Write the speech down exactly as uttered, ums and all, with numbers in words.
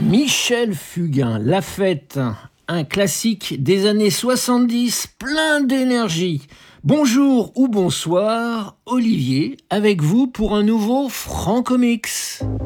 Michel Fugain, La Fête, un classique des années soixante-dix, plein d'énergie. Bonjour ou bonsoir, Olivier, avec vous pour un nouveau Franco Mix.